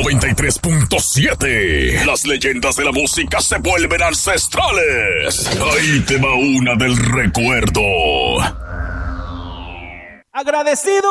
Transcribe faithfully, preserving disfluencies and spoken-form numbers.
noventa y tres punto siete. Las leyendas de la música se vuelven ancestrales. Ahí te va una del recuerdo. Agradecido